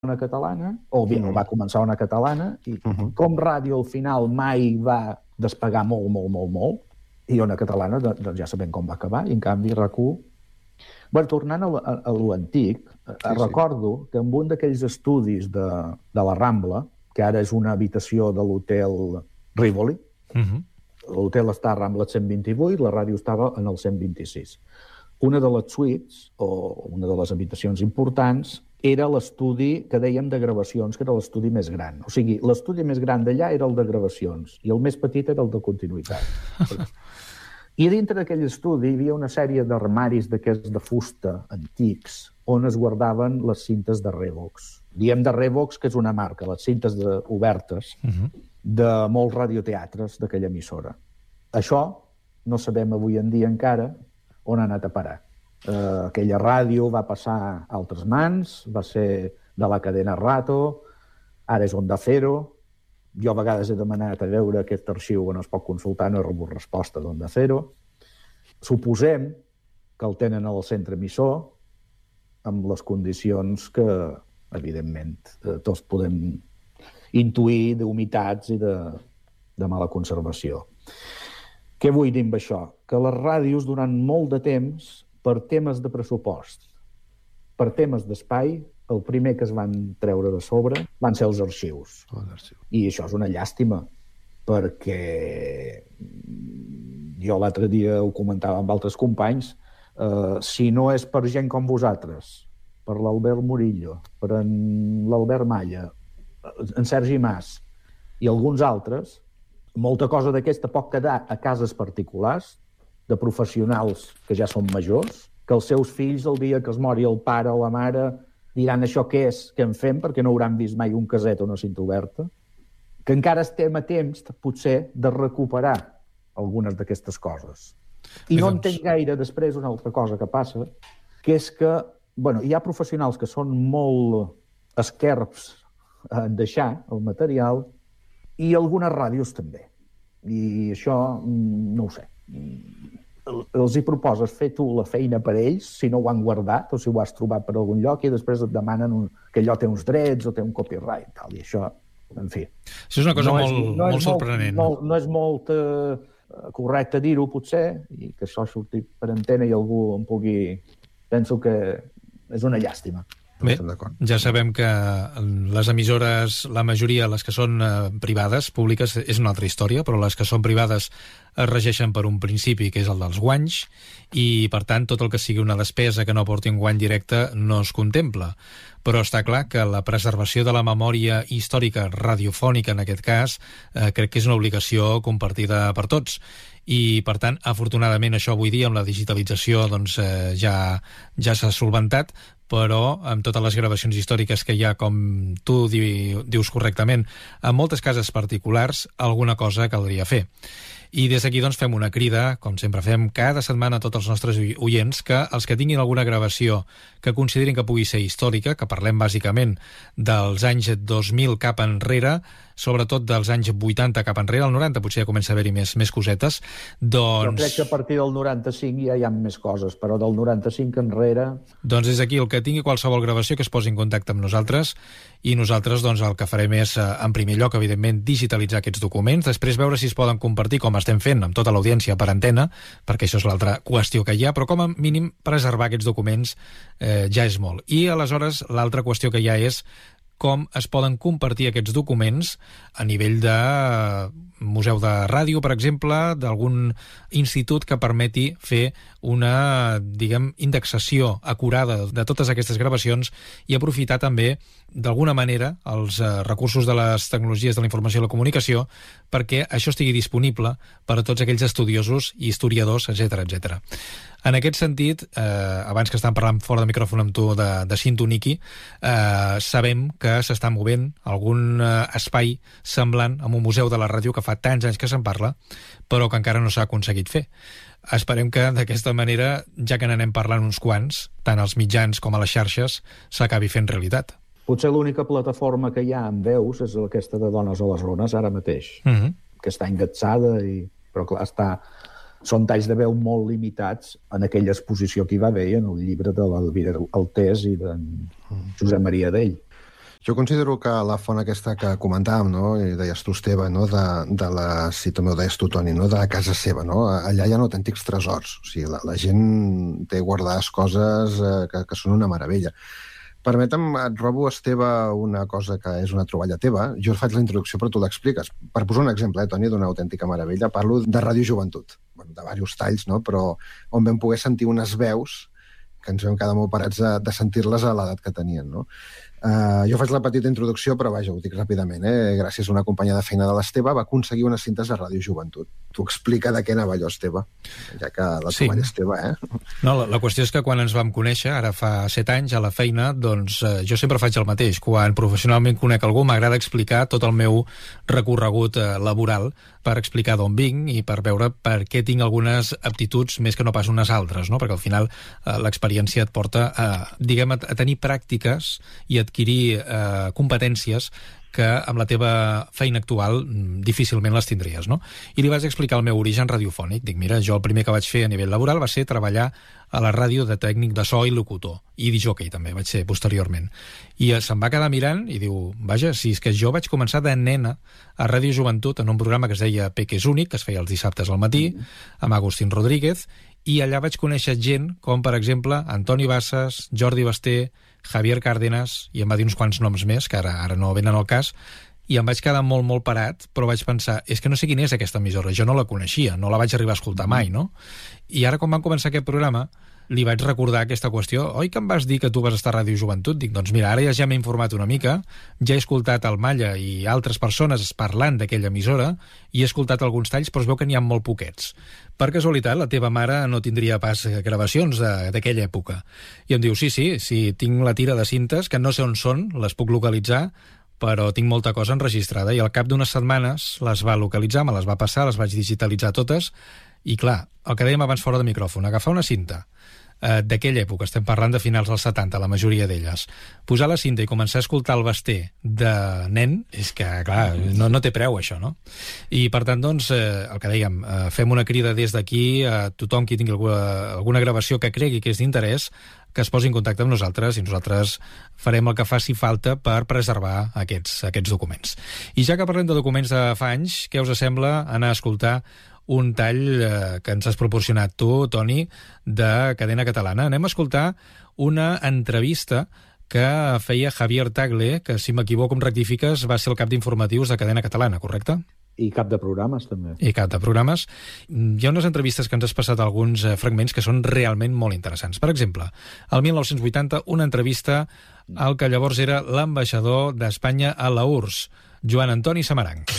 una catalana, o va començar una catalana, i com ràdio al final mai va despegar molt, i Ona Catalana, doncs ja sabem com va acabar, i en canvi RAC1... Bé, tornant a l'antic, recordo que en un d'aquells estudis de la Rambla, que ara és una habitació de l'hotel Rivoli, l'hotel està a Rambla 128, la ràdio estava en el 126. Una de les suites, o una de les habitacions importants, era l'estudi que dèiem de gravacions, que era l'estudi més gran. O sigui, l'estudi més gran d'allà era el de gravacions, i el més petit era el de continuïtat. I dintre d'aquell estudi hi havia una sèrie d'armaris d'aquests de fusta antics on es guardaven les cintes de Revox. Diem de Revox, que és una marca, les cintes obertes de molts radioteatres d'aquella emissora. Això no sabem avui en dia encara on ha anat a parar. Aquella ràdio va passar a altres mans, va ser de la cadena Rato, ara és Onda Cero. Jo a vegades he demanat a veure aquest arxiu on es pot consultar, no he rebut resposta d'Onda Cero. Suposem que el tenen al centre emissor amb les condicions que, evidentment, tots podem intuir d'humitats i de mala conservació. Què vull dir amb això? Que les ràdios, durant molt de temps, per temes de pressupost, per temes d'espai, el primer que es van treure de sobre van ser els arxius. I això és una llàstima, perquè jo l'altre dia ho comentava amb altres companys, si no és per gent com vosaltres, per l'Albert Murillo, per l'Albert Malla, en Sergi Mas i alguns altres, molta cosa d'aquesta pot quedar a cases particulars, de professionals que ja són majors, que els seus fills, el dia que es mori el pare o la mare, diran això què és, què en fem, perquè no hauran vist mai un caset o una cinta oberta, que encara estem a temps, potser, de recuperar algunes d'aquestes coses. I no entenc gaire, després, una altra cosa que passa, que és que hi ha professionals que són molt esquerps en deixar el material i algunes ràdios també. I això, no ho sé. Els hi proposes fer tu la feina per ells, si no ho han guardat o si ho has trobat per algun lloc, i després et demanen que allò té uns drets o té un copyright, tal, i això, en fi. Això és una cosa molt sorprenent. No és molt correcte dir-ho, potser, i que això surti per antena i algú en pugui... Penso que és una llàstima. Bé, ja sabem que les emissores, la majoria, les que són privades, públiques, és una altra història, però les que són privades es regeixen per un principi, que és el dels guanys, i, per tant, tot el que sigui una despesa que no porti un guany directe no es contempla. Però està clar que la preservació de la memòria històrica radiofònica, en aquest cas, crec que és una obligació compartida per tots. I, per tant, afortunadament, això avui dia, amb la digitalització, doncs, ja s'ha solventat, però amb totes les gravacions històriques que hi ha, com tu dius correctament, en moltes cases particulars, alguna cosa caldria fer. I des d'aquí doncs fem una crida, com sempre fem cada setmana a tots els nostres oients, que els que tinguin alguna gravació que considerin que pugui ser històrica, que parlem bàsicament dels anys 2000 cap enrere, sobretot dels anys 80 cap enrere, el 90 potser ja comença a haver-hi més cosetes, doncs... Jo crec que a partir del 95 ja hi ha més coses, però del 95 enrere... Doncs des d'aquí, el que tingui qualsevol gravació que es posi en contacte amb nosaltres, i nosaltres doncs el que farem és, en primer lloc, evidentment, digitalitzar aquests documents, després veure si es poden compartir, com estem fent amb tota l'audiència per antena, perquè això és l'altra qüestió que hi ha, però com a mínim preservar aquests documents ja és molt. I aleshores l'altra qüestió que hi ha és com es poden compartir aquests documents a nivell de museu de ràdio, per exemple, d'algun institut que permeti fer una, diguem, indexació acurada de totes aquestes gravacions i aprofitar també, d'alguna manera, els recursos de les tecnologies de la informació i la comunicació perquè això estigui disponible per a tots aquells estudiosos i historiadors, etc. En aquest sentit, abans que estàvem parlant fora de micròfon amb tu de Cinto Niki, sabem que s'està movent algun espai semblant amb un museu de la ràdio que fa tants anys que se'n parla, però que encara no s'ha aconseguit fer. Esperem que d'aquesta manera, ja que n'anem parlant uns quants, tant als mitjans com a les xarxes, s'acabi fent realitat. Potser l'única plataforma que hi ha amb veus és aquesta de Dones a les Ones, ara mateix, que està engatzada, però clar, són talls de veu molt limitats en aquella exposició que hi va haver en el llibre de l'Elvira Altés i de Josep Maria Dell. Jo considero que la font aquesta que comentàvem, no? I deies tu, Esteve, no? Si també ho deies tu, Toni, no? De casa seva, no? Allà hi ha autèntics tresors. O sigui, la gent té guardades coses que són una meravella. Permetem, et robo, Esteve, una cosa que és una troballa teva. Jo faig la introducció, però tu l'expliques. Per posar un exemple, Toni, d'una autèntica meravella, parlo de Ràdio Joventut. Bueno, de diversos talls, no? Però on vam poder sentir unes veus que ens vam quedar molt parats de sentir-les a l'edat que tenien, no? Jo faig la petita introducció, però vaja, ho dic ràpidament, gràcies a una companya de feina de l'Esteve va aconseguir unes cintes de Ràdio Joventut. Tu explica de què anava allò, Esteve, ja que la troballa és teva, No, la qüestió és que quan ens vam conèixer, ara fa 7 anys, a la feina, doncs jo sempre faig el mateix. Quan professionalment conec algú, m'agrada explicar tot el meu recorregut laboral per explicar d'on vinc i per veure per què tinc algunes aptituds més que no pas unes altres, no? Perquè al final l'experiència et porta a tenir pràctiques i adquirir competències que amb la teva feina actual difícilment les tindries, no? I li vaig explicar el meu origen radiofònic. Dic, mira, jo el primer que vaig fer a nivell laboral va ser treballar a la ràdio de tècnic de so i locutor, i disjockey també, vaig ser posteriorment. I se'm va quedar mirant i diu, vaja, si és que jo vaig començar de nena a Ràdio Joventut en un programa que es deia Peque és únic, que es feia els dissabtes al matí, amb Agustín Rodríguez, i allà vaig conèixer gent com, per exemple, Antoni Bassas, Jordi Basté, Javier Cárdenas, i em va dir uns quants noms més, que ara no venen al cas, i em vaig quedar molt, molt parat, però vaig pensar, és que no sé quina és aquesta emissora, jo no la coneixia, no la vaig arribar a escoltar mai, no? I ara, quan van començar aquest programa, li vaig recordar aquesta qüestió. Oi que em vas dir que tu vas estar a Ràdio Joventut? Dic, doncs mira, ara ja m'he informat una mica, ja he escoltat el Malla i altres persones parlant d'aquella emissora, i he escoltat alguns talls, però es veu que n'hi ha molt poquets. Per casualitat, la teva mare no tindria pas gravacions d'aquella època. I em diu, sí, tinc la tira de cintes, que no sé on són, les puc localitzar, però tinc molta cosa enregistrada, i al cap d'unes setmanes les va localitzar, me les va passar, les vaig digitalitzar totes, i clar, el que dèiem abans fora de micròfon, agafar una cinta d'aquella època, estem parlant de finals dels 70, la majoria d'elles, posar la cinta i començar a escoltar el Basté de nen, és que, clar, no té preu, això, no? I, per tant, doncs, el que dèiem, fem una crida des d'aquí a tothom qui tingui alguna gravació que cregui que és d'interès, que es posi en contacte amb nosaltres, i nosaltres farem el que faci falta per preservar aquests documents. I ja que parlem de documents de fa anys, què us sembla anar a escoltar un tall que ens has proporcionat tu, Toni, de Cadena Catalana? Anem a escoltar una entrevista que feia Javier Tagle, que, si m'equivoco, em rectifiques, va ser el cap d'informatius de Cadena Catalana, correcte? I cap de programes, també. I cap de programes. Hi ha unes entrevistes que ens has passat alguns fragments que són realment molt interessants. Per exemple, al 1980, una entrevista al que llavors era l'ambaixador d'Espanya a la URSS, Joan Antoni Samaranch.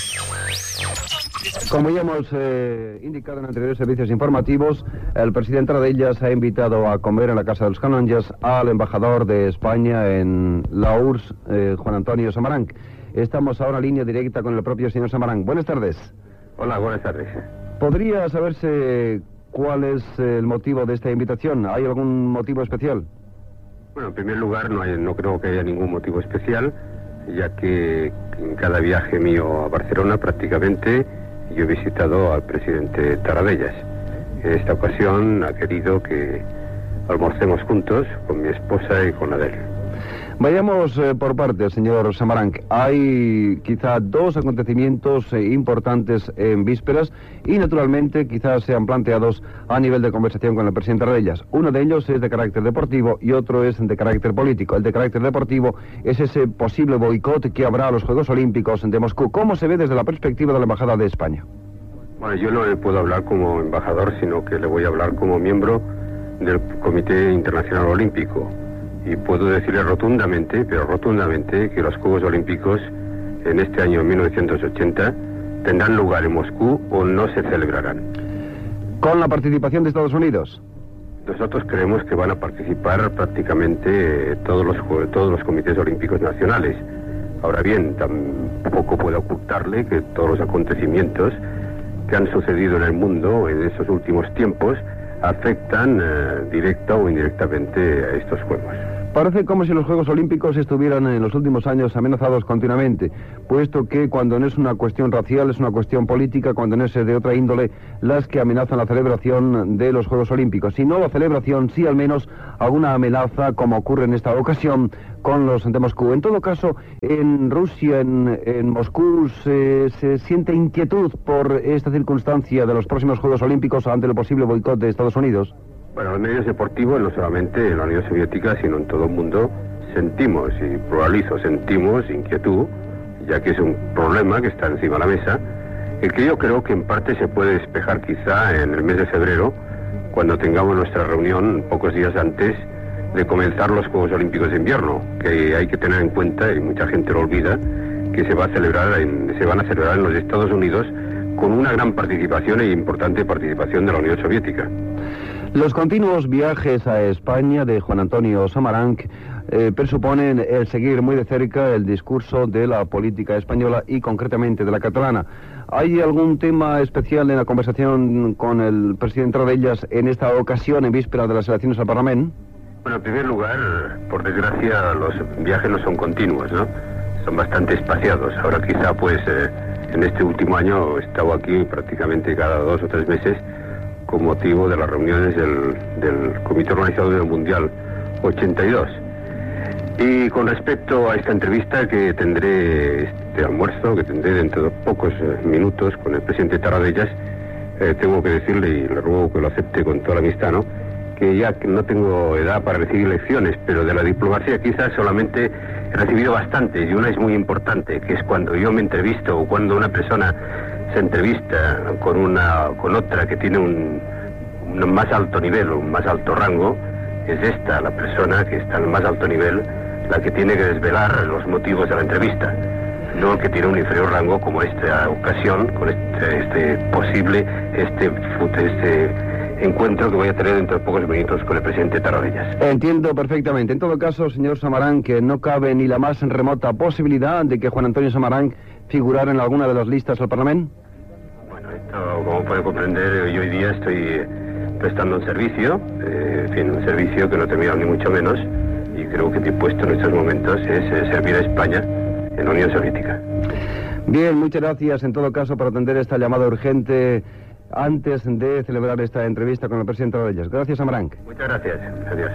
Como ya hemos indicado en anteriores servicios informativos, el presidente Tarradellas ha invitado a comer en la Casa de los Canonges al embajador de España en la URSS, Juan Antonio Samaranch. Estamos ahora en línea directa con el propio señor Samaranch. Buenas tardes. Hola, buenas tardes. ¿Podría saberse cuál es el motivo de esta invitación? ¿Hay algún motivo especial? Bueno, en primer lugar, no creo que haya ningún motivo especial, ya que en cada viaje mío a Barcelona prácticamente yo he visitado al presidente Tarradellas. En esta ocasión ha querido que almorcemos juntos con mi esposa y con Adel. Vayamos por partes, señor Samaranch. Hay quizá dos acontecimientos importantes en vísperas y, naturalmente, quizás sean planteados a nivel de conversación con el presidente Tarradellas. Uno de ellos es de carácter deportivo y otro es de carácter político. El de carácter deportivo es ese posible boicot que habrá a los Juegos Olímpicos de Moscú. ¿Cómo se ve desde la perspectiva de la Embajada de España? Bueno, yo no le puedo hablar como embajador, sino que le voy a hablar como miembro del Comité Internacional Olímpico. Y puedo decirle rotundamente, pero rotundamente, que los Juegos Olímpicos en este año 1980 tendrán lugar en Moscú o no se celebrarán. ¿Con la participación de Estados Unidos? Nosotros creemos que van a participar prácticamente todos los comités olímpicos nacionales. Ahora bien, tampoco puedo ocultarle que todos los acontecimientos que han sucedido en el mundo en esos últimos tiempos afectan directa o indirectamente a estos Juegos. Parece como si los Juegos Olímpicos estuvieran en los últimos años amenazados continuamente, puesto que cuando no es una cuestión racial, es una cuestión política, cuando no es de otra índole, las que amenazan la celebración de los Juegos Olímpicos. Si no la celebración, sí al menos alguna amenaza, como ocurre en esta ocasión con los de Moscú. En todo caso, en Rusia, en Moscú, se siente inquietud por esta circunstancia de los próximos Juegos Olímpicos ante el posible boicot de Estados Unidos. Bueno, los medios deportivos, no solamente en la Unión Soviética, sino en todo el mundo, sentimos, y pluralizo, sentimos inquietud, ya que es un problema que está encima de la mesa, el que yo creo que en parte se puede despejar quizá en el mes de febrero, cuando tengamos nuestra reunión pocos días antes de comenzar los Juegos Olímpicos de Invierno, que hay que tener en cuenta, y mucha gente lo olvida, que se van a celebrar en los Estados Unidos con una gran participación e importante participación de la Unión Soviética. Los continuos viajes a España de Juan Antonio Samaranch presuponen el seguir muy de cerca el discurso de la política española y concretamente de la catalana. ¿Hay algún tema especial en la conversación con el presidente Tarradellas en esta ocasión, en víspera de las elecciones al Parlamento? Bueno, en primer lugar, por desgracia, los viajes no son continuos, ¿no? Son bastante espaciados. Ahora quizá, pues, en este último año he estado aquí prácticamente cada 2 o 3 meses con motivo de las reuniones del Comité Organizador del Mundial 82. Y con respecto a esta entrevista que tendré, este almuerzo, que tendré dentro de pocos minutos con el presidente Tarradellas, tengo que decirle, y le ruego que lo acepte con toda la amistad, ¿no?, que ya no tengo edad para recibir lecciones, pero de la diplomacia quizás solamente he recibido bastantes, y una es muy importante, que es cuando yo me entrevisto o cuando una persona se entrevista con otra que tiene un más alto nivel, un más alto rango, es esta, la persona que está en el más alto nivel, la que tiene que desvelar los motivos de la entrevista, no el que tiene un inferior rango, como esta ocasión, con este posible encuentro que voy a tener dentro de pocos minutos con el presidente Tarradellas. Entiendo perfectamente. En todo caso, señor Samaranch, que no cabe ni la más remota posibilidad de que Juan Antonio Samaranch figurara en alguna de las listas al Parlamento. Bueno, esto, como puede comprender, yo hoy día estoy prestando un servicio, un servicio que no he terminado ni mucho menos, y creo que mi puesto en estos momentos es servir a España en la Unión Soviética. Bien, muchas gracias en todo caso por atender esta llamada urgente antes de celebrar esta entrevista con el presidente Tarradellas. Gracias, Samaranch. Muchas gracias. Adiós.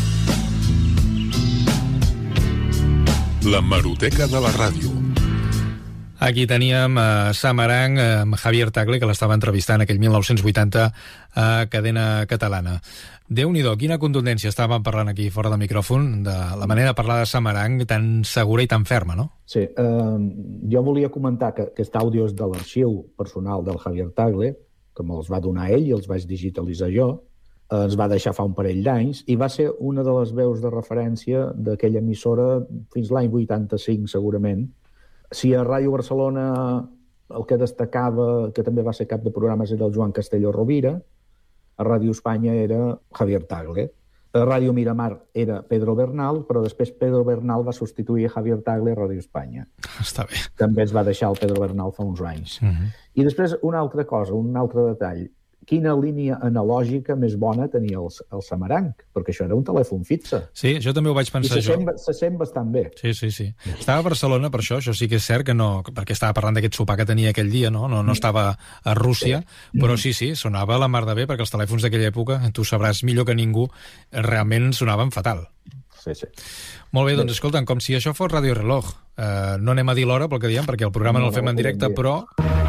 L'hemeroteca de la ràdio. Aquí teníem Samaranch, Javier Tagle, que l'estava entrevistant aquell 1980 a Cadena Catalana. Déu-n'hi-do, quina contundència. Estàvem parlant aquí fora de micròfon de la manera de parlar de Samaranch tan segura i tan ferma, no? Sí, jo volia comentar que aquest àudio és de l'arxiu personal del Javier Tagle, que me'ls va donar ell i els vaig digitalitzar jo, ens va deixar fa un parell d'anys, i va ser una de les veus de referència d'aquella emissora fins l'any 85, segurament. Si a Ràdio Barcelona el que destacava, que també va ser cap de programes, era el Joan Castelló Rovira, a Ràdio Espanya era Javier Tagle, a Ràdio Miramar era Pedro Bernal, però després Pedro Bernal va substituir a Javier Tagle a Ràdio Espanya. Està bé. També es va deixar el Pedro Bernal fa uns anys. I després una altra cosa, un altre detall. Quina línia analògica més bona tenia el Samaranch, perquè això era un telèfon fixe. Sí, jo també ho vaig pensar. I se sent bastant bé. Sí. Estava a Barcelona per això sí que és cert que no, perquè estava parlant d'aquest sopar que tenia aquell dia, no estava a Rússia, però sí, sonava la mar de bé, perquè els telèfons d'aquella època, tu sabràs millor que ningú, realment sonaven fatal. Sí. Molt bé, doncs escolta'm, com si això fos Radio Reloj. No anem a dir l'hora pel que diem, perquè el programa no el fem en directe, però...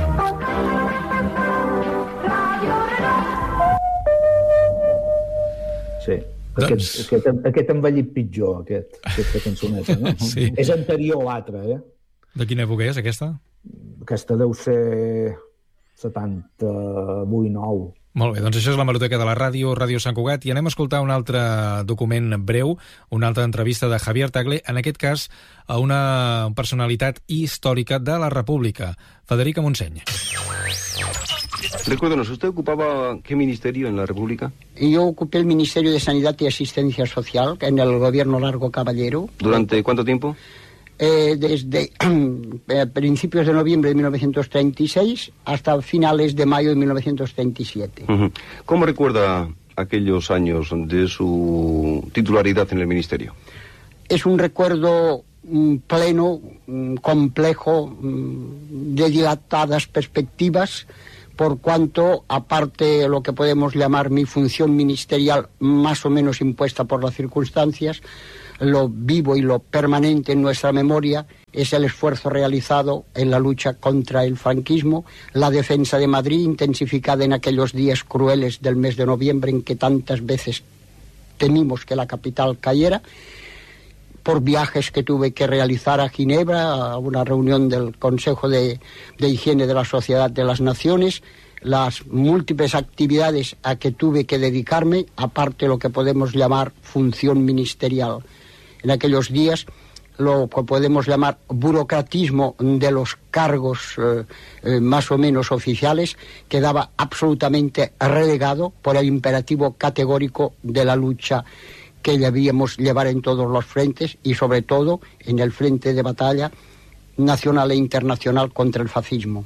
Sí, aquest envellit pitjor, aquesta cançoneta, no? Sí. És anterior a l'altra, De quina època és, aquesta? Aquesta deu ser 78-9. Molt bé, doncs això és l'hemeroteca de la ràdio, Ràdio Sant Cugat, i anem a escoltar un altre document breu, una altra entrevista de Javier Tagle, en aquest cas a una personalitat històrica de la República, Federica Montseny. Recuérdanos, ¿usted ocupaba qué ministerio en la República? Yo ocupé el Ministerio de Sanidad y Asistencia Social en el gobierno Largo Caballero. ¿Durante cuánto tiempo? Desde principios de noviembre de 1936 hasta finales de mayo de 1937. ¿Cómo recuerda aquellos años de su titularidad en el ministerio? Es un recuerdo pleno, complejo, de dilatadas perspectivas, por cuanto, aparte de lo que podemos llamar mi función ministerial más o menos impuesta por las circunstancias, lo vivo y lo permanente en nuestra memoria es el esfuerzo realizado en la lucha contra el franquismo, la defensa de Madrid, intensificada en aquellos días crueles del mes de noviembre en que tantas veces temimos que la capital cayera, por viajes que tuve que realizar a Ginebra, a una reunión del Consejo de Higiene de la Sociedad de las Naciones, las múltiples actividades a que tuve que dedicarme, aparte de lo que podemos llamar función ministerial. En aquellos días, lo que podemos llamar burocratismo de los cargos más o menos oficiales quedaba absolutamente relegado por el imperativo categórico de la lucha que debíamos llevar en todos los frentes y sobre todo en el frente de batalla nacional e internacional contra el fascismo.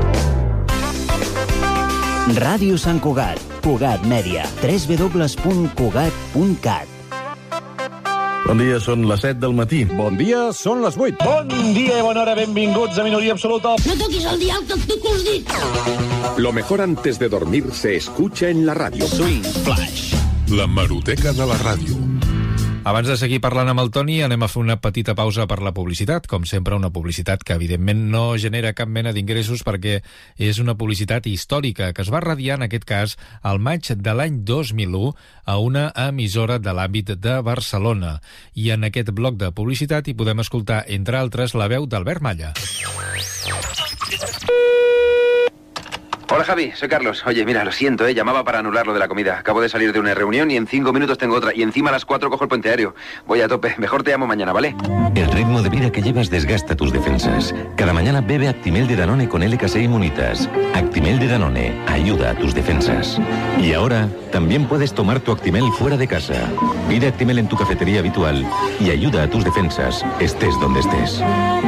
Ràdio Sant Cugat, Cugat Mèdia, www.cugat.cat. Bon dia, són les 7 del matí. Bon dia, són les 8. Bon dia i bona hora, benvinguts a Minoria Absoluta. No toquis el dial, que et toco els dits. Lo mejor antes de dormir se escucha en la radio. Swing Flash. La hemeroteca de la ràdio. Abans de seguir parlant amb el Toni, anem a fer una petita pausa per la publicitat. Com sempre, una publicitat que evidentment no genera cap mena d'ingressos perquè és una publicitat històrica que es va radiar, en aquest cas, al maig de l'any 2001 a una emissora de l'àmbit de Barcelona. I en aquest bloc de publicitat hi podem escoltar, entre altres, la veu d'Albert Malla. Hola Javi, soy Carlos. Oye, mira, lo siento, llamaba para anular lo de la comida. Acabo de salir de una reunión y en 5 minutos tengo otra. Y encima a las 4 cojo el puente aéreo. Voy a tope. Mejor te llamo mañana, ¿vale? El ritmo de vida que llevas desgasta tus defensas. Cada mañana bebe Actimel de Danone con LK6 Immunitas. Actimel de Danone ayuda a tus defensas. Y ahora también puedes tomar tu Actimel fuera de casa. Pide Actimel en tu cafetería habitual y ayuda a tus defensas, estés donde estés.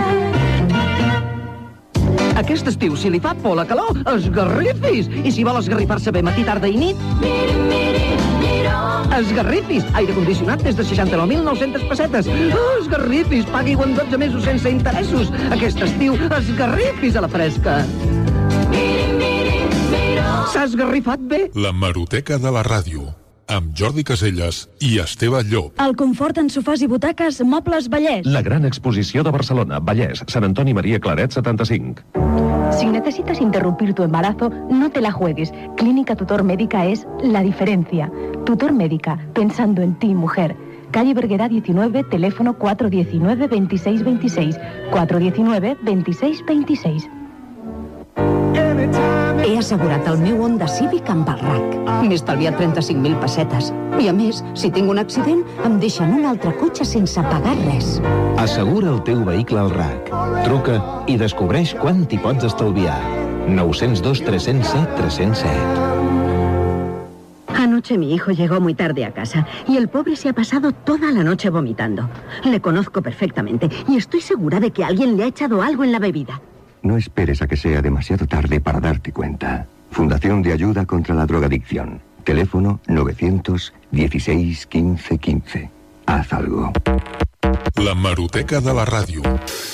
Aquest estiu, si li fa por la calor, esgarrifis! I si vol esgarrifar-se bé matí, tarda i nit, esgarrifis! Aire condicionat des de 69.900 pessetes. Esgarrifis! Pagui-ho en 12 mesos sense interessos. Aquest estiu, esgarrifis a la fresca. S'ha esgarrifat bé? La hemeroteca de la ràdio, amb Jordi Caselles i Esteve Llop. El confort en sofàs i butaques Mobles Vallès. La gran exposició de Barcelona, Vallès, Sant Antoni Maria Claret 75. Si necesitas interrumpir tu embarazo, no te la juegues. Clínica Tutor Médica es la diferencia. Tutor Médica, pensando en ti, mujer. Calle Berguedà 19, teléfono 419-2626. 419-2626. He assegurat el meu Honda Civic amb el RAC. M'he estalviat 35.000 pessetes. I a més, si tinc un accident, em deixen un altre cotxe sense pagar res. Assegura el teu vehicle al RAC. Truca i descobreix quant t'hi pots estalviar. 902 307 307. Anoche mi hijo llegó muy tarde a casa y el pobre se ha pasado toda la noche vomitando. Le conozco perfectamente y estoy segura de que alguien le ha echado algo en la bebida. No esperes a que sea demasiado tarde para darte cuenta. Fundación de Ayuda contra la Drogadicción. Teléfono 916 15 15. Haz algo. La hemeroteca de la ràdio.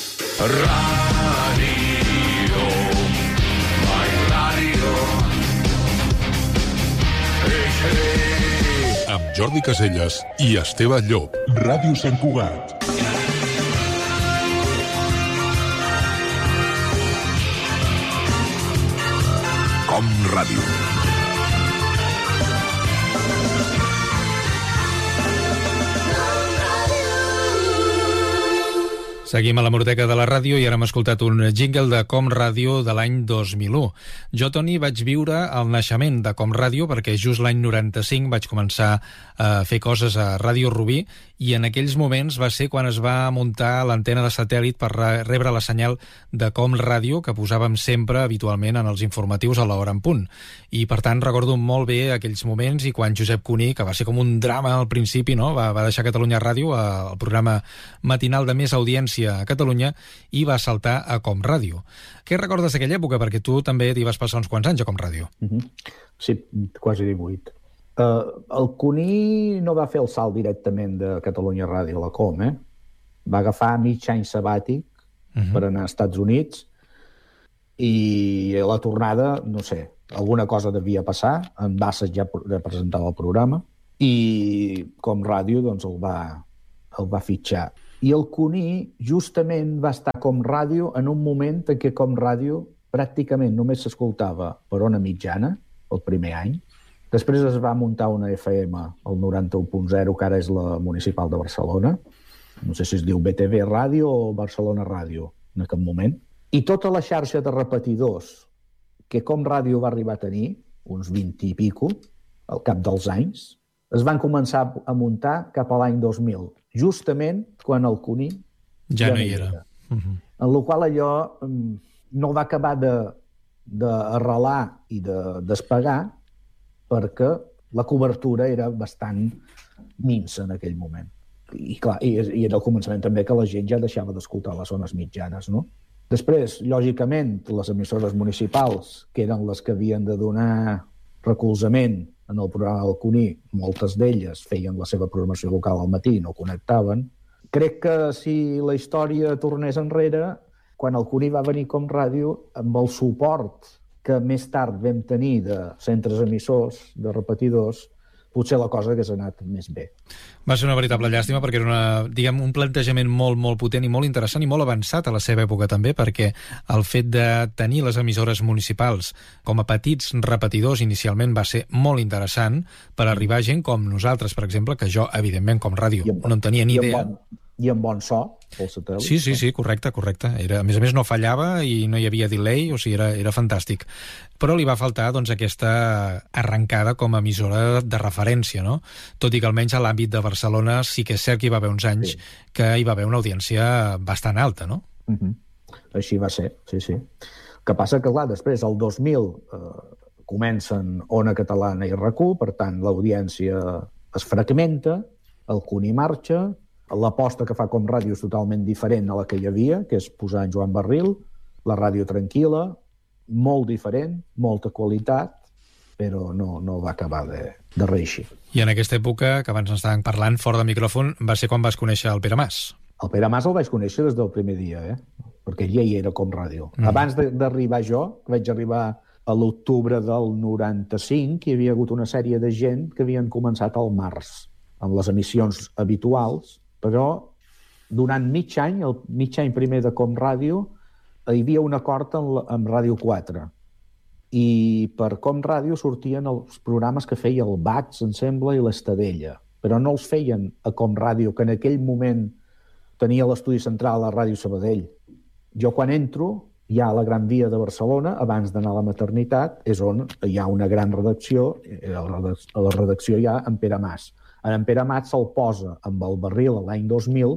Amb Jordi Caselles i Esteve Llop. Ràdio Sant Cugat. Com Ràdio. Seguim a l'hemeroteca de la ràdio i ara hem escoltat un jingle de Com Ràdio de l'any 2001. Jo, Toni, vaig viure el naixement de Com Ràdio perquè just l'any 95 vaig començar a fer coses a Ràdio Rubí i en aquells moments va ser quan es va muntar l'antena de satèl·lit per rebre la senyal de Com Ràdio que posàvem sempre habitualment en els informatius a l'hora en punt. I per tant recordo molt bé aquells moments i quan Josep Cuní, que va ser com un drama al principi, no? va deixar Catalunya Ràdio, el programa matinal de més audiència a Catalunya, i va saltar a Com Ràdio. Què recordes d'aquella època? Perquè tu també t'hi vas passar uns quants anys a Com Ràdio. Sí, quasi 18. El Cuní no va fer el salt directament de Catalunya Ràdio a la Com, va agafar mig any sabàtic per anar als Estats Units i a la tornada, no sé, alguna cosa devia passar, en va assajar de presentar el programa i Com Ràdio doncs, el va fitxar. I el Cuní justament va estar Com Ràdio en un moment en què Com Ràdio pràcticament només s'escoltava per Ona Mitjana, el primer any. Després es va muntar una FM, el 91.0, que ara és la Municipal de Barcelona. No sé si es diu BTV Ràdio o Barcelona Ràdio en aquest moment. I tota la xarxa de repetidors que Com Ràdio va arribar a tenir, uns 20 i pico, al cap dels anys, es van començar a muntar cap a l'any 2000, justament quan el Cuní ja no hi era. En la qual allò no va acabar d'arrelar i de despegar perquè la cobertura era bastant minsa en aquell moment. I clar, i era el començament també que la gent ja deixava d'escoltar les zones mitjanes, no? Després, lògicament, les emissores municipals, que eren les que havien de donar recolzament en el programa del Cuní, moltes d'elles feien la seva programació local al matí i no connectaven. Crec que si la història tornés enrere, quan el Cuní va venir Com Ràdio, amb el suport que més tard vam tenir de centres emissors, de repetidors, potser la cosa hagués anat més bé. Va ser una veritable llàstima perquè era un plantejament molt potent i molt interessant i molt avançat a la seva època també, perquè el fet de tenir les emissores municipals com a petits repetidors inicialment va ser molt interessant per arribar a gent com nosaltres, per exemple, que jo, evidentment, Com Ràdio, no en tenia ni idea. I amb bon so, pel satèl·lit. Sí, correcte. A més a més no fallava i no hi havia delay, o sigui, era fantàstic. Però li va faltar doncs, aquesta arrencada com a emissora de referència, no? Tot i que almenys a l'àmbit de Barcelona sí que és cert que hi va haver uns anys que hi va haver una audiència bastant alta, no? Així va ser, sí. El que passa que, clar, després, el 2000, comencen Ona Catalana i RAC1, per tant, l'audiència es fragmenta, el Cuní marxa, l'aposta que fa Com Ràdio és totalment diferent a la que hi havia, que és posar en Joan Barril, la ràdio tranquil·la, molt diferent, molta qualitat, però no va acabar de reeixir. I en aquesta època, que abans estàvem parlant fora de micròfon, va ser quan vas conèixer el Pere Mas. El Pere Mas el vaig conèixer des del primer dia, perquè ja hi era Com Ràdio. Abans d'arribar jo, que vaig arribar a l'octubre del 95, hi havia hagut una sèrie de gent que havien començat al març, amb les emissions habituals, però durant mig any, el mig any primer de Com Ràdio, hi havia un acord amb Ràdio 4. I per Com Ràdio sortien els programes que feia el Bax, em sembla, i l'Estadella. Però no els feien a Com Ràdio, que en aquell moment tenia l'estudi central a Ràdio Sabadell. Jo quan entro, ja a la Gran Via de Barcelona, abans d'anar a la maternitat, és on hi ha una gran redacció, a la redacció hi ha en Pere Mas. En Pere Mas se'l posa amb el Barril l'any 2000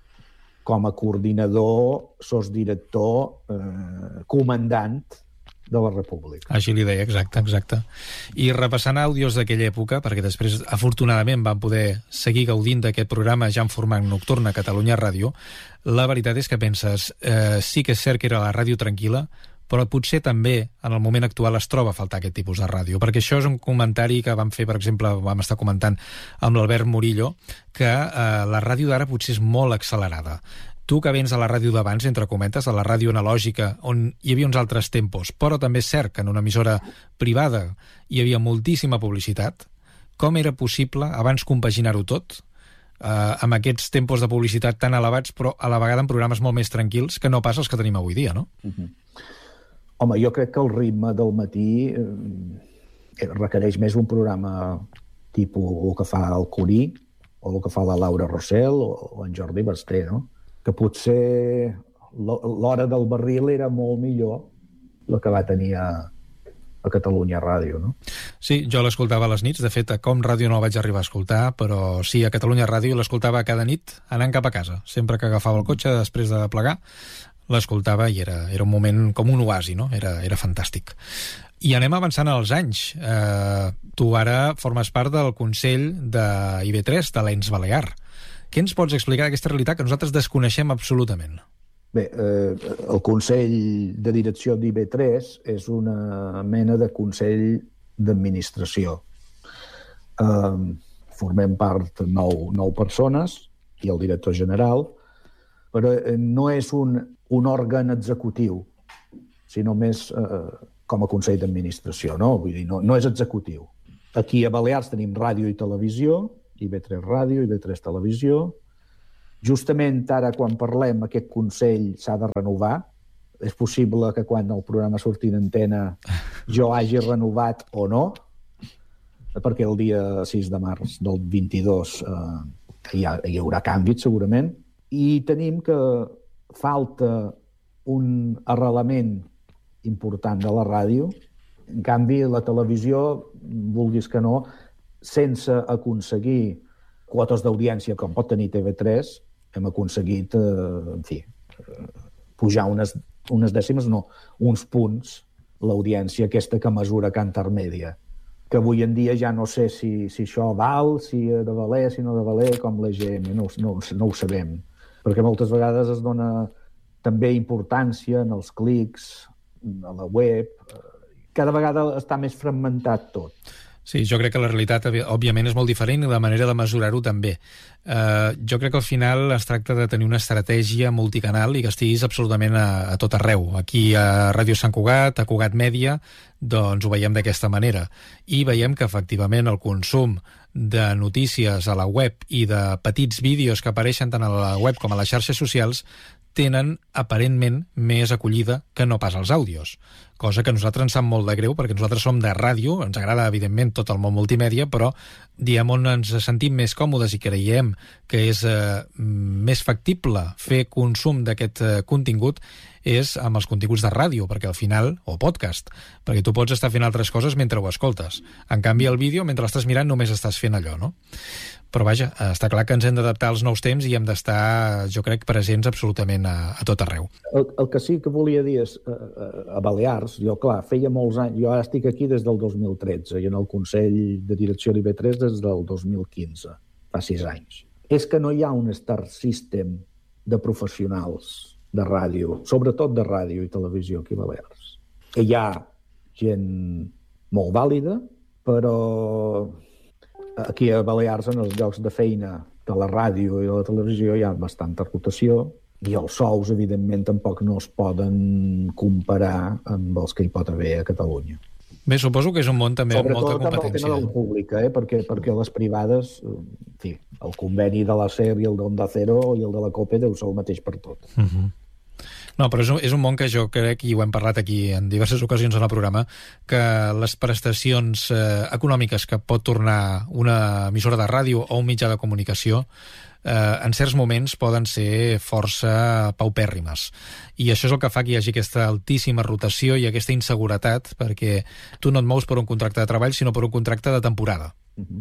com a coordinador, sosdirector, comandant de la República. Així li deia, exacte. I repassant àudios d'aquella època, perquè després, afortunadament, vam poder seguir gaudint d'aquest programa ja en format nocturn a Catalunya Ràdio, la veritat és que penses, sí que és cert que era la ràdio tranquil·la, però potser també en el moment actual es troba a faltar aquest tipus de ràdio, perquè això és un comentari que vam fer, per exemple, vam estar comentant amb l'Albert Murillo, que la ràdio d'ara potser és molt accelerada. Tu que vens de la ràdio d'abans, entre cometes, de la ràdio analògica, on hi havia uns altres tempos, però també és cert que en una emissora privada hi havia moltíssima publicitat, com era possible abans compaginar-ho tot amb aquests tempos de publicitat tan elevats, però a la vegada en programes molt més tranquils que no pas els que tenim avui dia, no? Home, jo crec que el ritme del matí requereix més un programa tipus el que fa el Cuní o el que fa la Laura Rossell o en Jordi Basté, no? Que potser l'hora del Barril era molt millor la que va tenir a Catalunya Ràdio, no? Sí, jo l'escoltava a les nits, de fet a Com Ràdio no el vaig arribar a escoltar, però sí, a Catalunya Ràdio l'escoltava cada nit anant cap a casa, sempre que agafava el cotxe després de plegar, l'escoltava i era un moment com un oasi, no? Era fantàstic. I anem avançant als anys. Tu ara formes part del Consell de IB3, de l'Ens Balear. Què ens pots explicar d'aquesta realitat que nosaltres desconeixem absolutament? Bé, el Consell de Direcció d'IB3 és una mena de Consell d'Administració. Formem part 9 persones i el director general, però no és un òrgan executiu, sinó més com a Consell d'Administració, no? Vull dir, no és executiu. Aquí a Balears tenim ràdio i televisió, IB3 Ràdio, IB3 Televisió. Justament ara, quan parlem, aquest Consell s'ha de renovar. És possible que quan el programa surti d'antena jo hagi renovat o no, perquè el dia 6 de març del 22 hi haurà canvis, segurament. I tenim que falta un arrelament important de la ràdio. En canvi, la televisió, vulguis que no, sense aconseguir quotes d'audiència com pot tenir TV3, hem aconseguit, en fi, pujar unes dècimes, no, uns punts, l'audiència aquesta que mesura Cantarmèdia, que avui en dia ja no sé si això val, si ha de valer, si no ha de valer, com l'EGM, no ho sabem. Perquè moltes vegades es dona també importància en els clics, a la web. Cada vegada està més fragmentat tot. Sí, jo crec que la realitat, òbviament, és molt diferent i la manera de mesurar-ho també. Jo crec que al final es tracta de tenir una estratègia multicanal i que estiguis absolutament a tot arreu. Aquí a Ràdio Sant Cugat, a Cugat Mèdia, doncs ho veiem d'aquesta manera. I veiem que, efectivament, el consum de notícies a la web i de petits vídeos que apareixen tant a la web com a les xarxes socials tenen aparentment més acollida que no pas els àudios, cosa que a nosaltres ens sap molt de greu perquè nosaltres som de ràdio, ens agrada evidentment tot el món multimèdia, però diguem on ens sentim més còmodes i creiem que és més factible fer consum d'aquest contingut és amb els continguts de ràdio, perquè al final, o podcast, perquè tu pots estar fent altres coses mentre ho escoltes. En canvi, el vídeo, mentre l'estàs mirant, només estàs fent allò, no? Però vaja, està clar que ens hem d'adaptar als nous temps i hem d'estar, jo crec, presents absolutament a tot arreu. El que sí que volia dir és, a Balears, jo, clar, feia molts anys, jo ara estic aquí des del 2013 i en el Consell de Direcció d'IB3 des del 2015, fa 6 anys. És que no hi ha un star system de professionals de ràdio, sobretot de ràdio i televisió aquí a Balears. Hi ha gent molt vàlida, però aquí a Balears, en els llocs de feina de la ràdio i de la televisió, hi ha bastanta rotació i els sous, evidentment, tampoc no es poden comparar amb els que hi pot haver a Catalunya. Bé, suposo que és un món també amb molta competència. Sobretot amb el tema del públic, perquè les privades, en fi, el conveni de la SER i el d'Onda Cero i el de la COPE deu ser el mateix per tot. No, però és un món que jo crec, i ho hem parlat aquí en diverses ocasions en el programa, que les prestacions econòmiques que pot tornar una emissora de ràdio o un mitjà de comunicació en certs moments poden ser força paupèrrimes. I això és el que fa que hi hagi aquesta altíssima rotació i aquesta inseguretat, perquè tu no et mous per un contracte de treball, sinó per un contracte de temporada.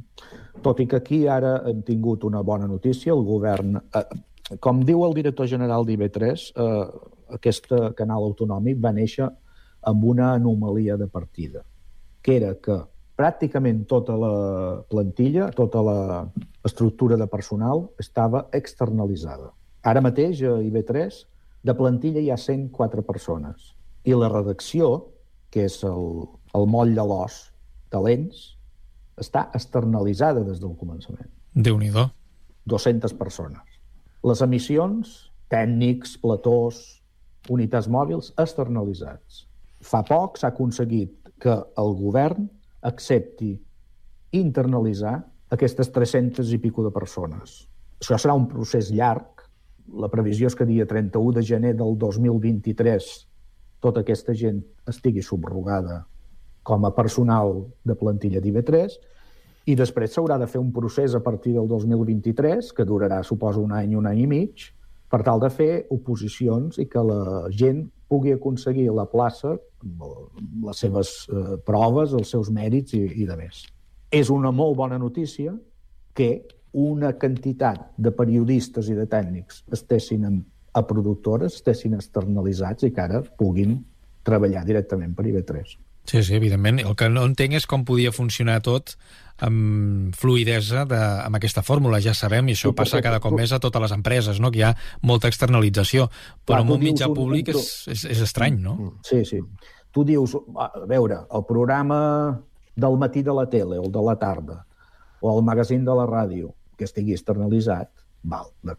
Tot i que aquí ara hem tingut una bona notícia, el govern, com diu el director general d'IB3, aquest canal autonòmic va néixer amb una anomalia de partida, que era que pràcticament tota la plantilla, tota l'estructura de personal estava externalitzada. Ara mateix a IB3 de plantilla hi ha 104 persones i la redacció, que és el moll de l'os de l'ENS, està externalitzada des del començament. Déu-n'hi-do. 200 persones. Les emissions, tècnics, platós, unitats mòbils externalitzats. Fa poc s'ha aconseguit que el govern accepti internalitzar aquestes 300 i pico de persones. Això serà un procés llarg. La previsió és que dia 31 de gener del 2023 tota aquesta gent estigui subrogada com a personal de plantilla d'IB3 i després s'haurà de fer un procés a partir del 2023 que durarà, suposo, un any i mig, per tal de fer oposicions i que la gent pugui aconseguir la plaça amb les seves proves, els seus mèrits i de més. És una molt bona notícia que una quantitat de periodistes i de tècnics estessin a productores, estessin externalitzats i que ara puguin treballar directament per IB3. Sí, evidentment. El que no entenc és com podia funcionar tot amb fluïdesa amb aquesta fórmula. Ja sabem, i això passa cada cop més a totes les empreses, no? Que hi ha molta externalització, però en un mitjà públic és estrany, no? Sí. Tu dius, a veure, el programa del matí de la tele o el de la tarda o el magazín de la ràdio que estigui externalitzat, val, d'acord.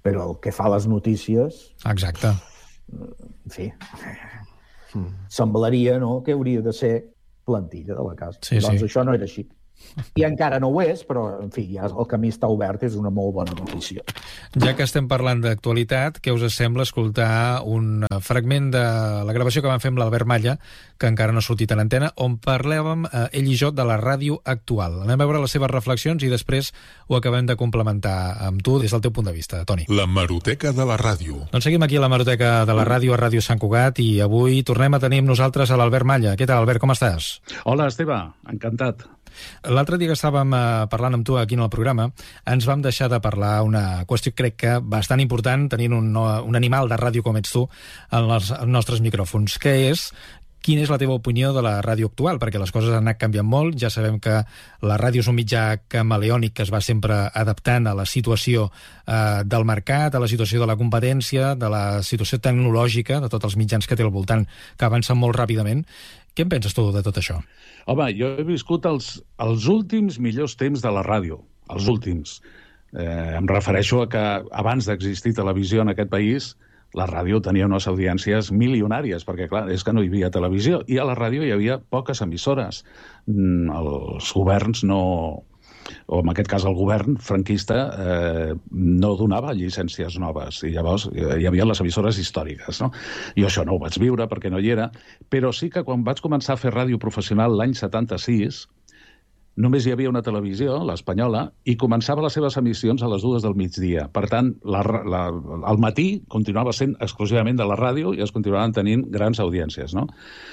Però el que fa les notícies... Exacte. En fi, semblaria, no?, que hauria de ser plantilla de la casa. Sí, doncs sí. això no era així. I encara no ho és, però, en fi, ja el camí està obert, és una molt bona notícia. Ja que estem parlant d'actualitat, què us sembla escoltar un fragment de la gravació que vam fer amb l'Albert Malla, que encara no ha sortit en antena, on parlàvem, ell i jo, de la ràdio actual. Anem a veure les seves reflexions i després ho acabem de complementar amb tu des del teu punt de vista, Toni. La Hemeroteca de la ràdio. Doncs seguim aquí a la Hemeroteca de la ràdio, a Ràdio Sant Cugat, i avui tornem a tenir amb nosaltres a l'Albert Malla. Què tal, Albert, com estàs? Hola, Esteve, encantat. L'altre dia que estàvem parlant amb tu aquí en el programa, ens vam deixar de parlar una qüestió, crec que bastant important, tenint un animal de ràdio com ets tu en els nostres micròfons, que és quina és la teva opinió de la ràdio actual, perquè les coses han anat canviant molt. Ja sabem que la ràdio és un mitjà camaleònic que es va sempre adaptant a la situació del mercat, a la situació de la competència, de la situació tecnològica, de tots els mitjans que té al voltant, que avancen molt ràpidament. Què en penses tu de tot això? Home, jo he viscut els últims millors temps de la ràdio, els últims. Em refereixo a que abans d'existir televisió en aquest país, la ràdio tenia unes audiències milionàries, perquè, clar, és que no hi havia televisió, i a la ràdio hi havia poques emissores. Els governs no... o en aquest cas el govern franquista no donava llicències noves, i llavors hi havia les emissores històriques, no? Jo això no ho vaig viure perquè no hi era, però sí que quan vaig començar a fer ràdio professional l'any 76, només hi havia una televisió, l'Espanyola, i començava les seves emissions a les 2 del migdia. Per tant, al matí continuava sent exclusivament de la ràdio i es continuaven tenint grans audiències, no?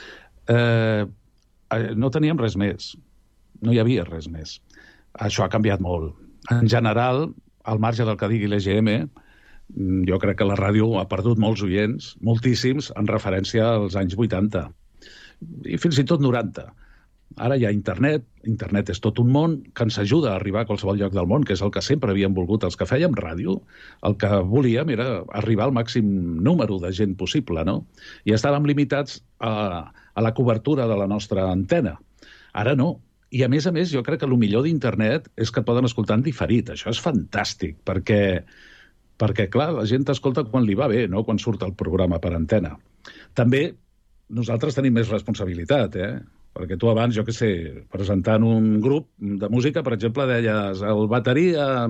No teníem res més. No hi havia res més. Això ha canviat molt. En general, al marge del que digui l'EGM, jo crec que la ràdio ha perdut molts oients, moltíssims, en referència als anys 80. I fins i tot 90. Ara hi ha internet és tot un món que ens ajuda a arribar a qualsevol lloc del món, que és el que sempre havíem volgut els que fèiem ràdio. El que volíem era arribar al màxim número de gent possible, no? I estàvem limitats a la cobertura de la nostra antena. Ara no. I, a més, jo crec que el millor d'internet és que et poden escoltar en diferit. Això és fantàstic, perquè, clar, la gent t'escolta quan li va bé, no quan surt el programa per antena. També nosaltres tenim més responsabilitat, perquè tu abans, jo què sé, presentant un grup de música, per exemple, deies el bateria,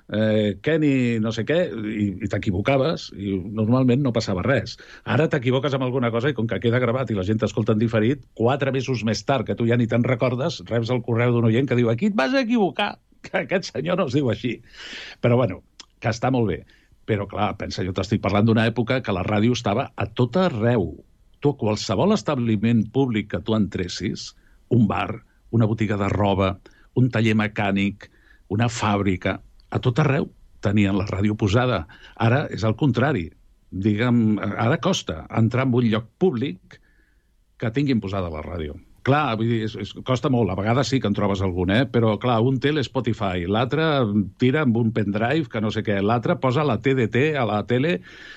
Kenny, no sé què, i t'equivocaves, i normalment no passava res. Ara t'equivoques amb alguna cosa i com que queda gravat i la gent t'escolta en diferit, 4 mesos més tard, que tu ja ni te'n recordes, reps el correu d'un oient que diu aquí et vas equivocar, que aquest senyor no es diu així. Però bueno, que està molt bé. Però clar, pensa, jo t'estic parlant d'una època que la ràdio estava a tot arreu. Tu, qualsevol establiment públic que tu entressis, un bar, una botiga de roba, un taller mecànic, una fàbrica, a tot arreu tenien la ràdio posada. Ara és el contrari. Digue'm, ara costa entrar en un lloc públic que tinguin posada la ràdio. Clar, vull dir, costa molt. A vegades sí que en trobes algun, però clar, un té l'Spotify, l'altre tira amb un pendrive, que no sé què, l'altre posa la TDT a la tele.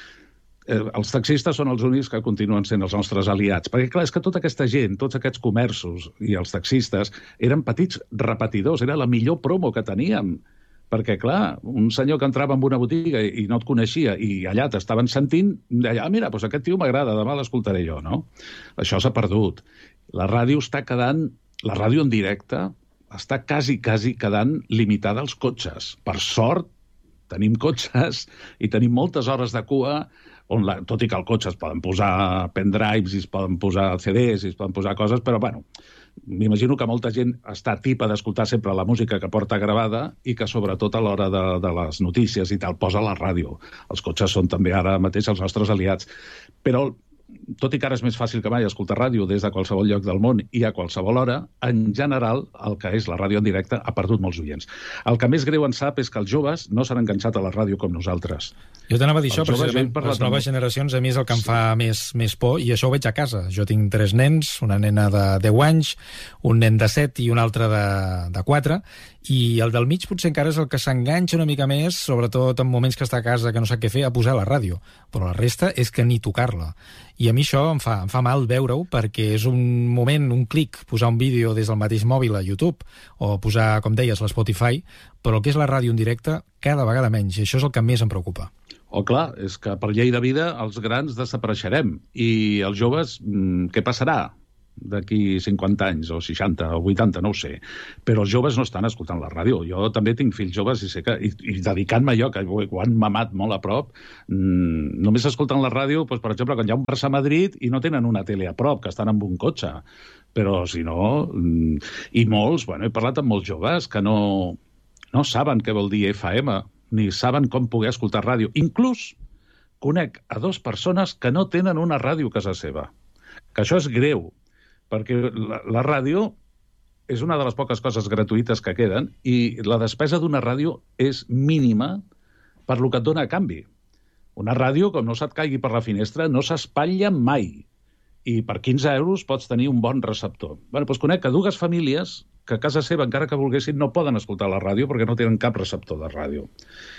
Els taxistes són els únics que continuen sent els nostres aliats. Perquè, clar, és que tota aquesta gent, tots aquests comerços i els taxistes eren petits repetidors, era la millor promo que teníem. Perquè, clar, un senyor que entrava en una botiga i no et coneixia i allà t'estaven sentint, deia, mira, doncs aquest tio m'agrada, demà l'escoltaré jo, no? Això s'ha perdut. La ràdio està quedant, la ràdio en directe està quasi quedant limitada als cotxes. Per sort, tenim cotxes i tenim moltes hores de cua on, tot i que al cotxe es poden posar pendrives i es poden posar CDs i es poden posar coses, però bueno, m'imagino que molta gent està tipa d'escoltar sempre la música que porta gravada i que sobretot a l'hora de les notícies i tal posa la ràdio. Els cotxes són també ara mateix els nostres aliats. Però tot i que ara és més fàcil que mai escoltar ràdio des de qualsevol lloc del món i a qualsevol hora, en general, el que és la ràdio en directe ha perdut molts oients. El que més greu en sap és que els joves no s'han enganxat a la ràdio com nosaltres. Jo t'anava a dir això, precisament, per les noves generacions a mi és el que em fa més por, i això ho veig a casa. Jo tinc 3 nens, una nena de 10 anys, un nen de 7 i un altre de 4, I el del mig potser encara és el que s'enganxa una mica més, sobretot en moments que està a casa que no sap què fer, a posar la ràdio. Però la resta és que ni tocar-la. I a mi això em fa mal veure-ho, perquè és un moment, un clic, posar un vídeo des del mateix mòbil a YouTube, o posar, com deies, l'Spotify, però el que és la ràdio en directe, cada vegada menys, i això és el que més em preocupa. Clar, és que per llei de vida els grans desapareixerem, i els joves, què passarà d'aquí 50 anys, o 60, o 80, no ho sé. Però els joves no estan escoltant la ràdio. Jo també tinc fills joves i sé que, i dedicant-me jo, que ho han mamat molt a prop, només escolten la ràdio, doncs, per exemple, quan hi ha un Barça a Madrid i no tenen una tele a prop, que estan amb un cotxe. Però, si no... I molts, he parlat amb molts joves que no saben què vol dir FM, ni saben com poder escoltar ràdio. Inclús conec a 2 persones que no tenen una ràdio a casa seva. Que això és greu, perquè la ràdio és una de les poques coses gratuïtes que queden i la despesa d'una ràdio és mínima per lo que et dona a canvi. Una ràdio, com no se't caigui per la finestra, no s'espatlla mai. I per 15 euros pots tenir un bon receptor. Doncs conec que 2 famílies que a casa seva, encara que volguessin, no poden escoltar la ràdio perquè no tenen cap receptor de ràdio.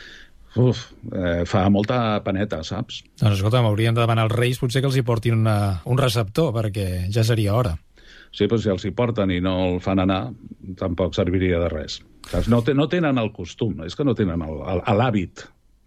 Fa molta paneta, saps? Doncs escolta, m'haurien de demanar als Reis potser que els hi portin un receptor, perquè ja seria hora. Sí, però si els hi porten i no el fan anar, tampoc serviria de res. No tenen el costum, és que no tenen l'hàbit.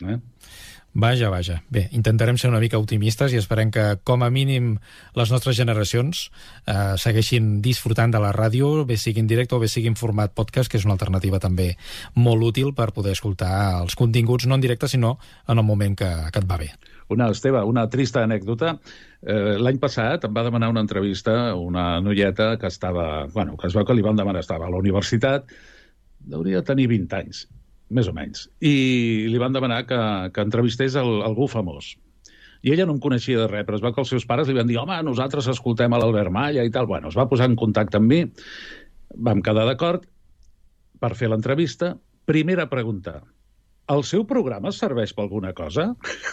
Vaja. Bé, intentarem ser una mica optimistes i esperem que, com a mínim, les nostres generacions segueixin disfrutant de la ràdio, bé sigui en directe o bé sigui en format podcast, que és una alternativa també molt útil per poder escoltar els continguts, no en directe, sinó en el moment que et va bé. Esteve, una trista anècdota. L'any passat em va demanar una entrevista una noieta que estava... que es veu que li van demanar, estava a la universitat, hauria de tenir 20 anys, més o menys, i li van demanar que entrevistés algú famós. I ella no em coneixia de res, però es veu que els seus pares li van dir home, nosaltres escoltem a l'Albert Malla i tal. Es va posar en contacte amb mi, vam quedar d'acord per fer l'entrevista. Primera pregunta, el seu programa serveix per alguna cosa?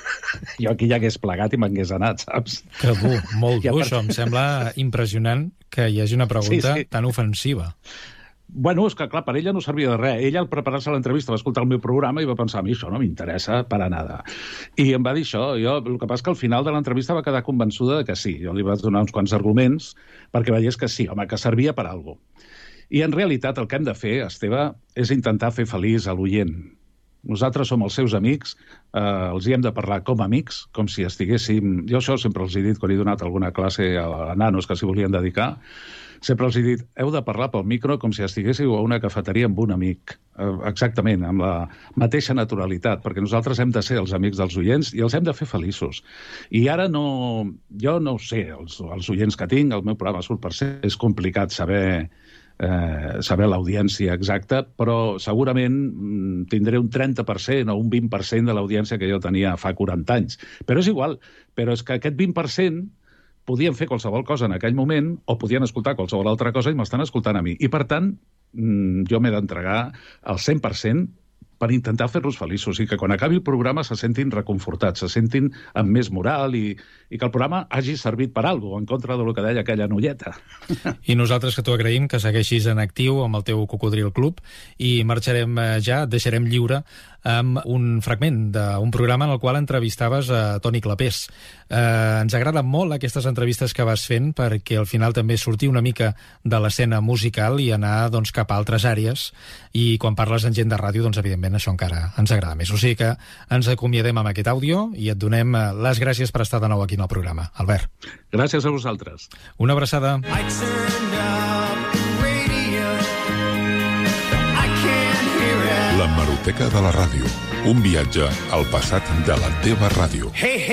Jo aquí ja hagués plegat i m'hagués anat, saps? Que dur, molt dur, això. Em sembla impressionant que hi hagi una pregunta tan ofensiva. És que, clar, per ella no servia de res. Ella, al preparar-se l'entrevista, va escoltar el meu programa i va pensar, a mi això no m'interessa per a nada. I em va dir això. El que passa és que al final de l'entrevista va quedar convençuda que sí. Jo li vaig donar uns quants arguments perquè veiés que sí, home, que servia per a alguna cosa. I en realitat el que hem de fer, Esteve, és intentar fer feliç a l'oient. Nosaltres som els seus amics, els hi hem de parlar com a amics, com si estiguéssim... Jo això sempre els he dit quan he donat alguna classe a nanos que s'hi volien dedicar. Sempre els he dit, heu de parlar pel micro com si estiguéssiu a una cafeteria amb un amic. Exactament, amb la mateixa naturalitat, perquè nosaltres hem de ser els amics dels oients i els hem de fer feliços. I ara jo no ho sé, els oients que tinc, el meu programa surt per ser, és complicat saber l'audiència exacta, però segurament tindré un 30% o un 20% de l'audiència que jo tenia fa 40 anys. Però és igual, però és que aquest 20% podien fer qualsevol cosa en aquell moment o podien escoltar qualsevol altra cosa i m'estan escoltant a mi. I, per tant, jo m'he d'entregar al 100% per intentar fer-los feliços i que quan acabi el programa se sentin reconfortats, se sentin amb més moral i que el programa hagi servit per alguna cosa, en contra del que deia aquella noieta. I nosaltres que t'ho agraïm, que segueixis en actiu amb el teu Cocodril Club i marxarem ja, et deixarem lliure amb un fragment d'un programa en el qual entrevistaves a Toni Clapés. Ens agraden molt aquestes entrevistes que vas fent perquè al final també sortir una mica de l'escena musical i anar cap a altres àrees i quan parles amb gent de ràdio, doncs evidentment això encara ens agrada més. O sigui que ens acomiadem amb aquest àudio i et donem les gràcies per estar de nou aquí en el programa. Albert. Gràcies a vosaltres. Una abraçada. L'hemeroteca de la ràdio. Un viatge al passat de la teva ràdio.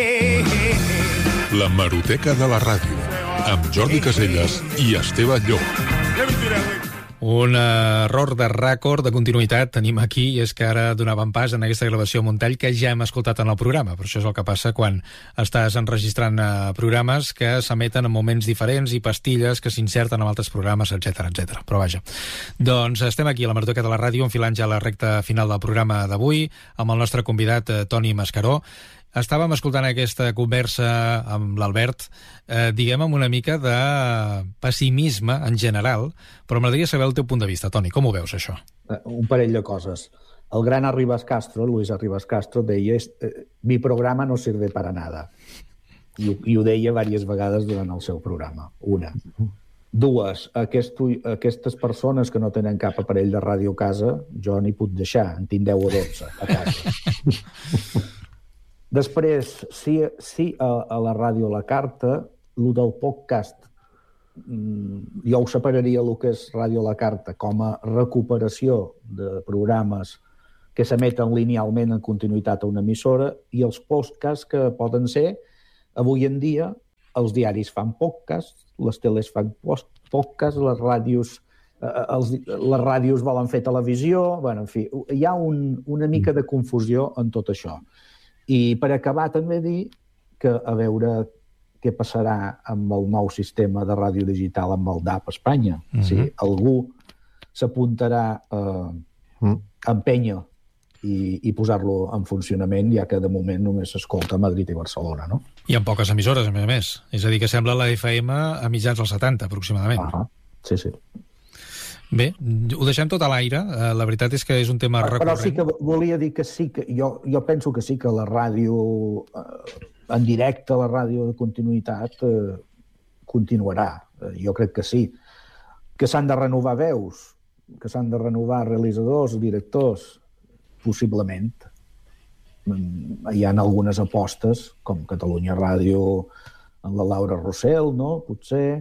L'hemeroteca de la ràdio. Amb Jordi Caselles i Esteve Llop. Un error de rècord de continuïtat tenim aquí i és que ara donàvem pas en aquesta gravació a Montell que ja hem escoltat en el programa, però això és el que passa quan estàs enregistrant programes que s'emeten en moments diferents i pastilles que s'inserten en altres programes, etc. Però vaja, doncs estem aquí a la Hemeroteca de la ràdio enfilant ja la recta final del programa d'avui amb el nostre convidat Toni Mascaró. estàvem escoltant aquesta conversa amb l'Albert, diguem amb una mica de pessimisme en general, però m'agradaria saber el teu punt de vista, Toni. Com ho veus, això? Un parell de coses. El gran Arribas Castro, Luis Arribas Castro, deia mi programa no sirve para nada. I ho deia diverses vegades durant el seu programa. Una. Dues, aquestes persones que no tenen cap aparell de ràdio a casa, jo n'hi puc deixar, en tinc 10 o 12 a casa. Després, sí a la ràdio a la carta, el del podcast, jo ho separaria el que és ràdio a la carta com a recuperació de programes que s'emeten linealment en continuïtat a una emissora, i els podcasts que poden ser, avui en dia, els diaris fan podcast, les teles fan podcast, les ràdios volen fer televisió, bueno, en fi, hi ha una mica de confusió en tot això. I per acabar també dir que a veure què passarà amb el nou sistema de ràdio digital amb el DAB a Espanya. Si algú s'apuntarà a empènyer i posar-lo en funcionament, ja que de moment només s'escolta a Madrid i Barcelona, no? I amb poques emissores, a més. És a dir, que sembla la FM a mitjans dels 70, aproximadament. Sí, sí. Bé, ho deixem tot a l'aire. La veritat és que és un tema recurrent. Però sí que volia dir que sí, que jo penso que sí que la ràdio en directe, la ràdio de continuïtat, continuarà. Jo crec que sí. Que s'han de renovar veus, que s'han de renovar realitzadors, directors, possiblement. Hi ha algunes apostes, com Catalunya Ràdio amb la Laura Rossell, no? Potser,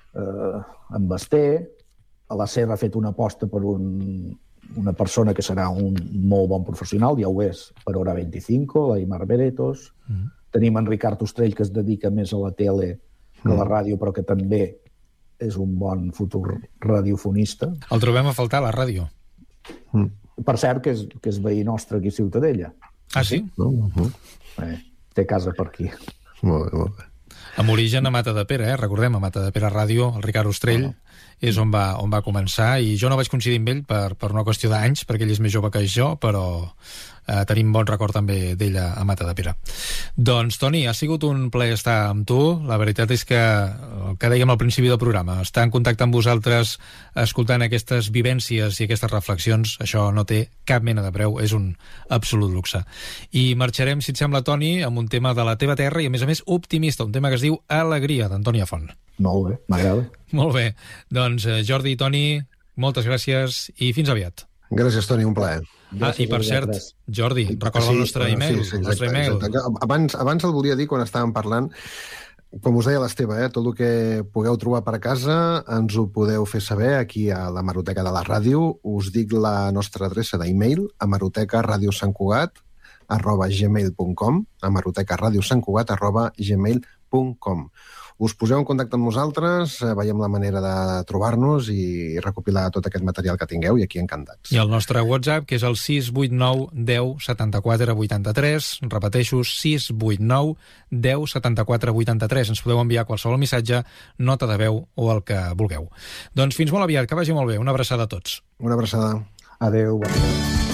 amb Basté. A la SER ha fet una aposta per una persona que serà un molt bon professional, ja ho és, per Hora 25, l'Aimar Beretos. Tenim en Ricard Ostrell, que es dedica més a la tele que a la ràdio, però que també és un bon futur radiofonista. El trobem a faltar, a la ràdio. Per cert, que és veí nostre aquí a Ciutadella. Ah, sí? Té casa per aquí. Molt bé, molt bé. Amb origen a Matadepera, recordem, a Matadepera Ràdio, el Ricard Ostrell és on va començar, i jo no vaig coincidir amb ell per una qüestió d'anys, perquè ell és més jove que jo, però tenim bon record també d'ella a Matadepera. Doncs, Toni, ha sigut un plaer estar amb tu. La veritat és que, el que dèiem al principi del programa, estar en contacte amb vosaltres, escoltant aquestes vivències i aquestes reflexions, això no té cap mena de preu, és un absolut luxe. I marxarem, si et sembla, Toni, amb un tema de la teva terra i, a més, optimista, un tema que es diu Alegria, d'Antònia Font. Molt bé, m'agrada. Molt bé. Doncs, Jordi i Toni, moltes gràcies i fins aviat. Gràcies, Toni, un plaer. I per cert, Jordi, recorda el nostre email. Abans el volia dir quan estàvem parlant, com us deia l'Esteve, tot el que pugueu trobar per casa ens ho podeu fer saber aquí a la Hemeroteca de la Ràdio. Us dic la nostra adreça d'email, hemerotecaradiosantcugat@gmail.com, hemerotecaradiosantcugat@gmail.com. Us poseu en contacte amb nosaltres, veiem la manera de trobar-nos i recopilar tot aquest material que tingueu, i aquí encantats. I el nostre WhatsApp, que és el 689 10 74 83, repeteixo, 689 10 74 83. Ens podeu enviar qualsevol missatge, nota de veu o el que vulgueu. Doncs fins molt aviat, que vagi molt bé. Una abraçada a tots. Una abraçada. Adéu. Bon dia.